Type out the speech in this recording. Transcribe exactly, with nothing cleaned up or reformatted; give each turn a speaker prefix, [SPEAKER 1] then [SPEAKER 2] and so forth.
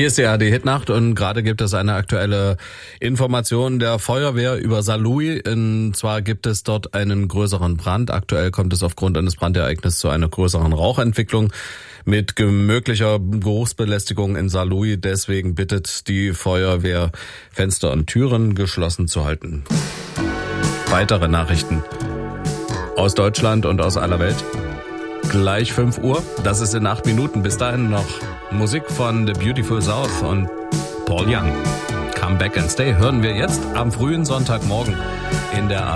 [SPEAKER 1] Hier ist die A R D-Hitnacht und gerade gibt es eine aktuelle Information der Feuerwehr über Saarlouis. Und zwar gibt es dort einen größeren Brand. Aktuell kommt es aufgrund eines Brandereignisses zu einer größeren Rauchentwicklung mit möglicher Geruchsbelästigung in Saarlouis. Deswegen bittet die Feuerwehr, Fenster und Türen geschlossen zu halten. Weitere Nachrichten aus Deutschland und aus aller Welt. Gleich fünf Uhr, das ist in acht Minuten. Bis dahin noch Musik von The Beautiful South und Paul Young. Come Back and Stay hören wir jetzt am frühen Sonntagmorgen in der